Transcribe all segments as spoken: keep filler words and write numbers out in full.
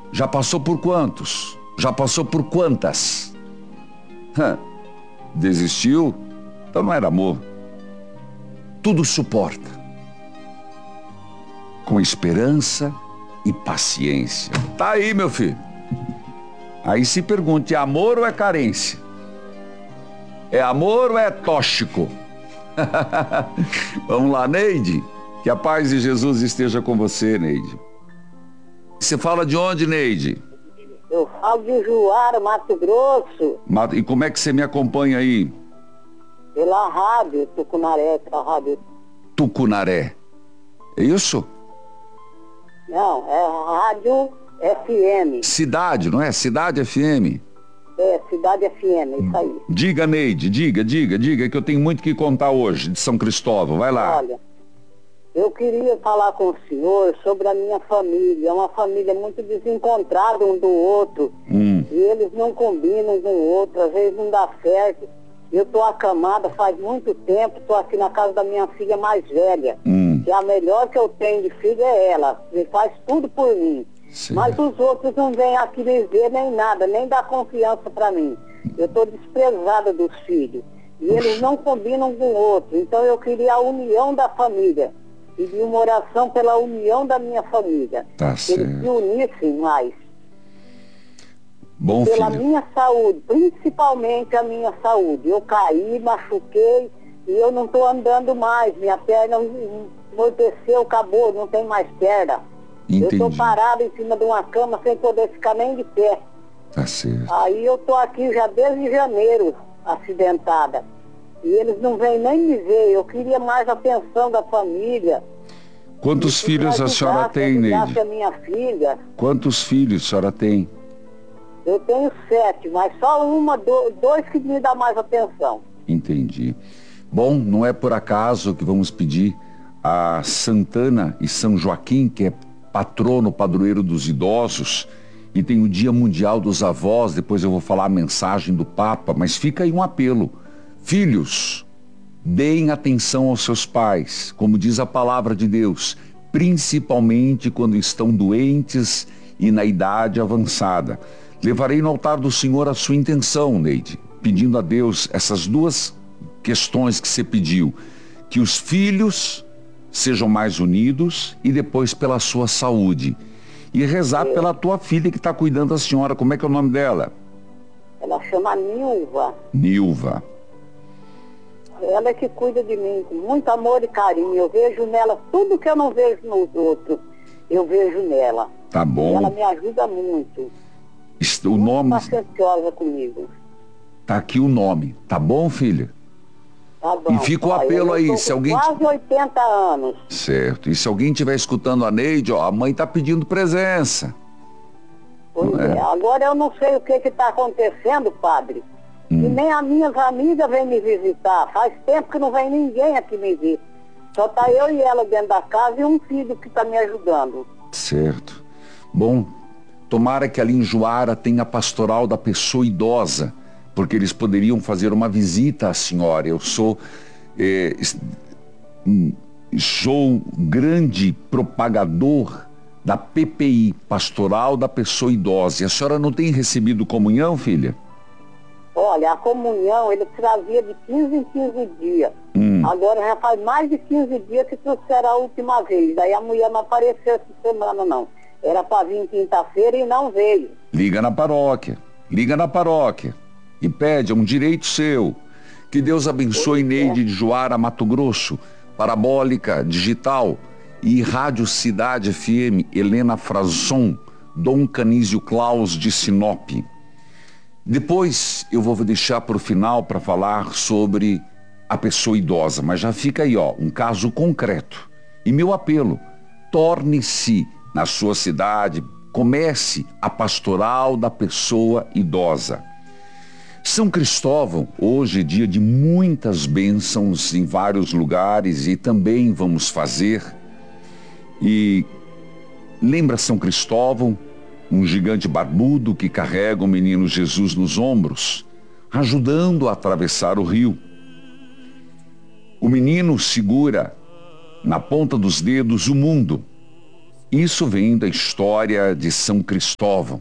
Já passou por quantos? Já passou por quantas? Hã? Desistiu? Então não era amor. Tudo suporta. Com esperança e paciência. Tá aí, meu filho. Aí se pergunte, é amor ou é carência? É amor ou é tóxico? Vamos lá, Neide. Que a paz de Jesus esteja com você, Neide. Você fala de onde, Neide? Eu falo de Juara, Mato Grosso. E como é que você me acompanha aí? Pela rádio, Tucunaré, pela rádio. Tucunaré. É isso? Não, é rádio F M. Cidade, não é? Cidade F M. É, Cidade F M, isso aí. Diga, Neide, diga, diga, diga, que eu tenho muito que contar hoje de São Cristóvão. Vai lá. Olha, eu queria falar com o senhor sobre a minha família. É uma família muito desencontrada um do outro. Hum. E eles não combinam um com o outro, às vezes não dá certo. Eu tô acamada faz muito tempo, tô aqui na casa da minha filha mais velha. Hum. E a melhor que eu tenho de filha é ela. Me faz tudo por mim. Sim. Mas os outros não vêm aqui me ver nem nada, nem dá confiança para mim. Eu tô desprezada dos filhos. E eles não combinam com o outro. Então eu queria a união da família. Pedir uma oração pela união da minha família. Tá que eles certo. se unissem mais. Bom, Pela filha. minha saúde, principalmente a minha saúde. Eu caí, machuquei e eu não estou andando mais. Minha perna amorteceu, acabou, não tem mais perna. Entendi. Eu estou parada em cima de uma cama sem poder ficar nem de pé. Tá certo. Aí eu estou aqui já desde janeiro, acidentada. E eles não vêm nem me ver. Eu queria mais atenção da família. Quantos filhos a senhora tem, Neide? A minha filha. Quantos filhos a senhora tem? Eu tenho sete, mas só uma, do, dois que me dá mais atenção. Entendi. Bom, não é por acaso que vamos pedir a Santana e São Joaquim, que é patrono, padroeiro dos idosos, e tem o Dia Mundial dos Avós. Depois eu vou falar a mensagem do Papa, mas fica aí um apelo. Filhos, deem atenção aos seus pais, como diz a palavra de Deus, principalmente quando estão doentes e na idade avançada. Levarei no altar do Senhor a sua intenção, Neide, pedindo a Deus essas duas questões que você pediu, que os filhos sejam mais unidos e depois pela sua saúde. E rezar pela tua filha que está cuidando da senhora. Como é que é o nome dela? Ela chama Nilva. Nilva. Ela é que cuida de mim com muito amor e carinho. Eu vejo nela tudo que eu não vejo nos outros. Eu vejo nela. Tá bom. E ela me ajuda muito. O muito nome... pacienciosa comigo. Tá aqui o nome. Tá bom, filha? Tá bom. E fica o apelo aí, se alguém... quase oitenta anos. Certo. E se alguém estiver escutando a Neide, ó, a mãe tá pedindo presença. Pois é. é. Agora eu não sei o que que tá acontecendo, padre. Hum. E nem as minhas amigas vêm me visitar. Faz tempo que não vem ninguém aqui me ver. Só tá eu e ela dentro da casa e um filho que tá me ajudando. Certo. Bom, tomara que ali em Juara tenha a pastoral da pessoa idosa, porque eles poderiam fazer uma visita à senhora. Eu sou, eh, sou grande propagador da P P I, Pastoral da Pessoa Idosa. E a senhora não tem recebido comunhão, filha? Olha, a comunhão ele trazia de quinze em quinze dias. Hum. Agora já faz mais de quinze dias que trouxeram a última vez. Daí a mulher não apareceu essa semana, não. Era para vir quinta-feira e não veio. Liga na paróquia, liga na paróquia e pede, é um direito seu. Que Deus abençoe Neide de Juara, Mato Grosso, Parabólica Digital e Rádio Cidade F M, Helena Frazon, Dom Canísio Claus de Sinop. Depois eu vou deixar para o final para falar sobre a pessoa idosa, mas já fica aí, ó, um caso concreto. E meu apelo, torne-se na sua cidade, comece a pastoral da pessoa idosa. São Cristóvão, hoje é dia de muitas bênçãos em vários lugares e também vamos fazer. E lembra São Cristóvão, um gigante barbudo que carrega o menino Jesus nos ombros, ajudando a atravessar o rio. O menino segura na ponta dos dedos o mundo Isso vem da história de São Cristóvão.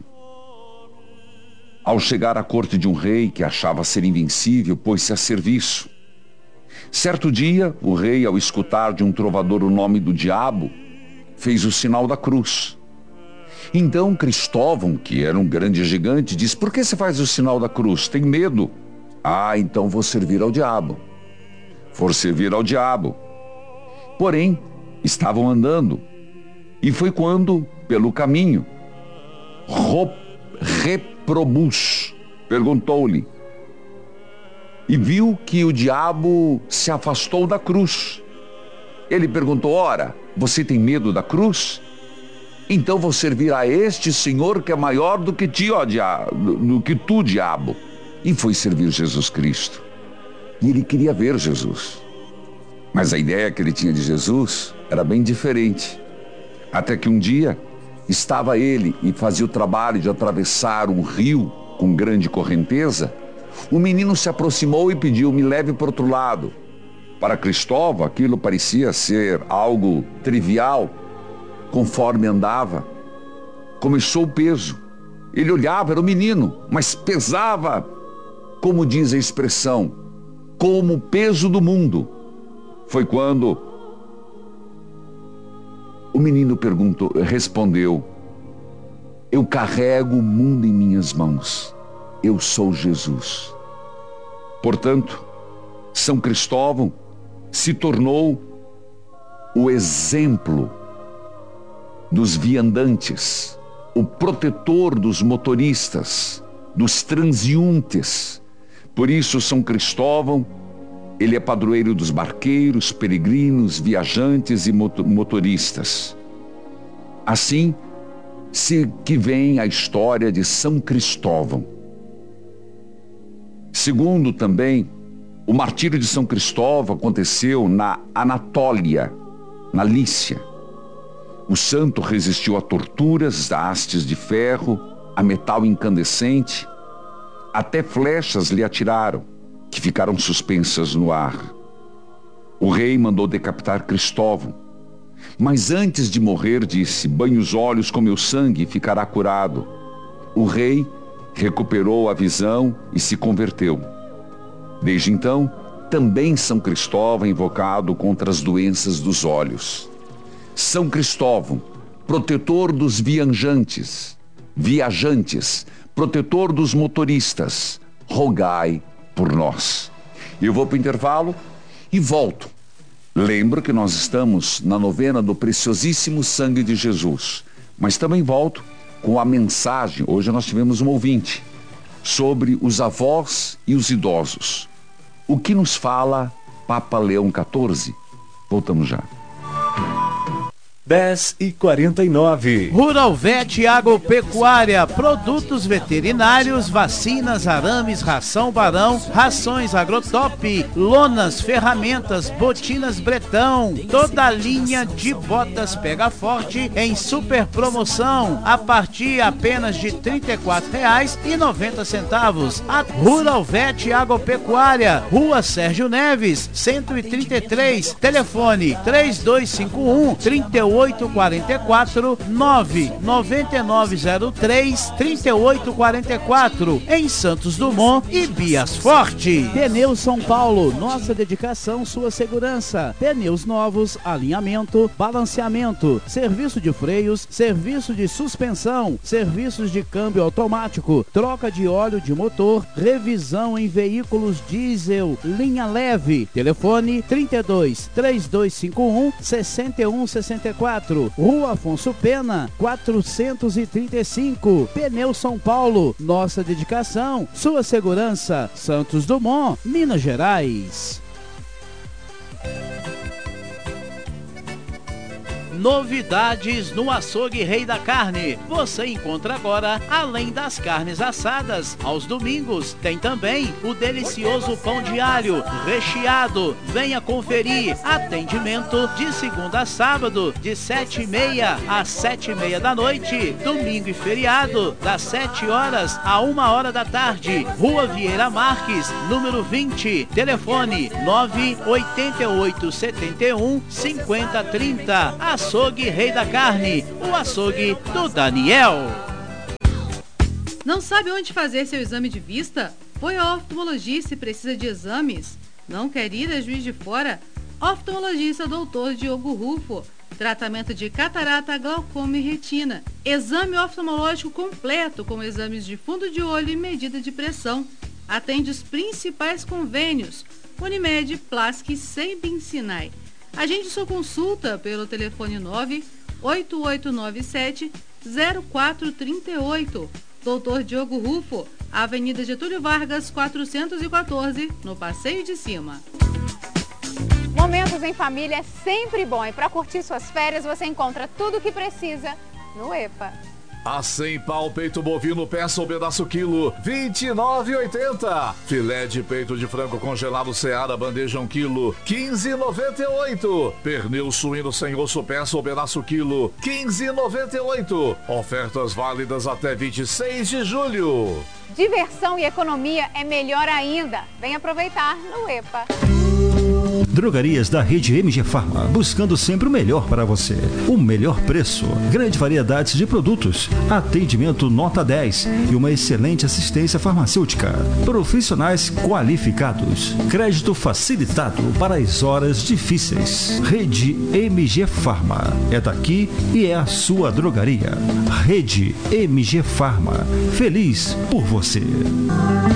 Ao chegar à corte de um rei que achava ser invencível, pôs-se a serviço. Certo dia, o rei, ao escutar de um trovador o nome do diabo, fez o sinal da cruz. Então Cristóvão, que era um grande gigante, disse: por que você faz o sinal da cruz? Tem medo? Ah, então vou servir ao diabo. For servir ao diabo. Porém, estavam andando, e foi quando, pelo caminho, Reprobus perguntou-lhe, e viu que o diabo se afastou da cruz. Ele perguntou: ora, você tem medo da cruz? Então vou servir a este Senhor que é maior do que ti, ó diabo, do que tu, diabo. E foi servir Jesus Cristo. E ele queria ver Jesus. Mas a ideia que ele tinha de Jesus era bem diferente. Até que um dia estava ele e fazia o trabalho de atravessar um rio com grande correnteza. O menino se aproximou e pediu: me leve para o outro lado. Para Cristóvão, aquilo parecia ser algo trivial. Conforme andava, começou o peso. Ele olhava, era um menino, mas pesava, como diz a expressão, como o peso do mundo. Foi quando o menino perguntou, respondeu: eu carrego o mundo em minhas mãos. Eu sou Jesus. Portanto, São Cristóvão se tornou o exemplo dos viandantes, o protetor dos motoristas, dos transeuntes. Por isso, São Cristóvão, ele é padroeiro dos barqueiros, peregrinos, viajantes e motoristas. Assim, se que vem a história de São Cristóvão. Segundo também, o martírio de São Cristóvão aconteceu na Anatólia, na Lícia. O santo resistiu a torturas, a hastes de ferro, a metal incandescente. Até flechas lhe atiraram, que ficaram suspensas no ar. O rei mandou decapitar Cristóvão, mas antes de morrer disse: banhe os olhos com meu sangue e ficará curado. O rei recuperou a visão e se converteu. Desde então, também São Cristóvão é invocado contra as doenças dos olhos. São Cristóvão, protetor dos viajantes, viajantes, protetor dos motoristas, rogai por nós. Eu vou para o intervalo e volto. Lembro que nós estamos na novena do preciosíssimo sangue de Jesus, mas também volto com a mensagem. Hoje nós tivemos um ouvinte sobre os avós e os idosos. O que nos fala Papa Leão quatorze? Voltamos já. dez e quarenta e nove. Rural Vet Agropecuária, produtos veterinários, vacinas, arames, ração Barão, rações Agrotop, lonas, ferramentas, botinas Bretão, toda a linha de botas Pega Forte em super promoção, a partir apenas de trinta e quatro reais e noventa centavos. A Rural Vet Agropecuária, Rua Sérgio Neves, cento e trinta e três, telefone três dois cinco um, trinta e oito quarenta e quatro, nove nove nove zero três, trinta e oito quarenta e quatro, em Santos Dumont e Bias Forte. Pneus São Paulo, nossa dedicação, sua segurança. Pneus novos, alinhamento, balanceamento, serviço de freios, serviço de suspensão, serviços de câmbio automático, troca de óleo de motor, revisão em veículos diesel, linha leve. Telefone trinta e dois, três dois cinco um, sessenta e um sessenta e quatro, Rua Afonso Pena, quatrocentos e trinta e cinco. Pneu São Paulo, nossa dedicação, sua segurança. Santos Dumont, Minas Gerais. Novidades no Açougue Rei da Carne. Você encontra agora, além das carnes assadas, aos domingos, tem também o delicioso pão de alho recheado. Venha conferir. Atendimento de segunda a sábado, de sete e meia às sete e meia da noite. Domingo e feriado, das sete horas a uma hora da tarde. Rua Vieira Marques, número vinte. Telefone nove oito oito sete um, cinquenta trinta. Açougue Açougue Rei da Carne, o açougue do Daniel. Não sabe onde fazer seu exame de vista? Foi ao oftalmologista e precisa de exames? Não quer ir a Juiz de Fora? Oftalmologista doutor Diogo Rufo. Tratamento de catarata, glaucoma e retina. Exame oftalmológico completo com exames de fundo de olho e medida de pressão. Atende os principais convênios: Unimed, Plasc e Sembin Sinai. Agende sua consulta pelo telefone nove oito oito nove sete zero quatro três oito. doutor Diogo Rufo, Avenida Getúlio Vargas, quatrocentos e quatorze, no Passeio de Cima. Momentos em família é sempre bom e para curtir suas férias você encontra tudo o que precisa no EPA. A cem pau peito bovino peça ou pedaço quilo, vinte e nove reais e oitenta centavos. Filé de peito de frango congelado Seara bandeja um quilo, quinze reais e noventa e oito centavos. Pernil suíno sem osso peça ou pedaço quilo, quinze reais e noventa e oito centavos. Ofertas válidas até vinte e seis de julho. Diversão e economia é melhor ainda. Vem aproveitar no EPA. Drogarias da rede M G Farma, buscando sempre o melhor para você. O melhor preço, grande variedade de produtos, atendimento nota dez e uma excelente assistência farmacêutica. Profissionais qualificados, crédito facilitado para as horas difíceis. Rede M G Farma, é daqui e é a sua drogaria. Rede M G Farma, feliz por você.